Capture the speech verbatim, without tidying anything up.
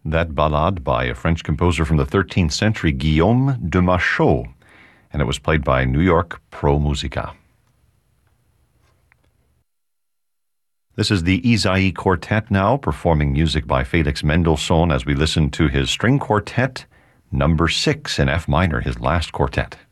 That ballade by a French composer from the thirteenth century, Guillaume de Machaut, and it was played by New York Pro Musica. This is the Isaïe Quartet now, performing music by Felix Mendelssohn as we listen to his string quartet, number six in F minor, his last quartet.